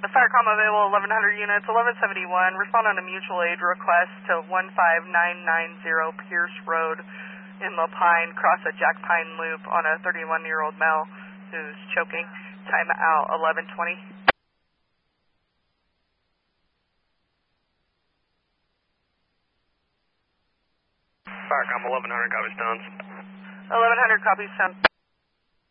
Firecom available, 1100 units, 1171. Respond on a mutual aid request to 15990 Pierce Road in La Pine. Cross a Jack Pine loop on a 31-year-old male who's choking. Time out 1120. Firecom 1100, copy Stones. 1100, copy Stones.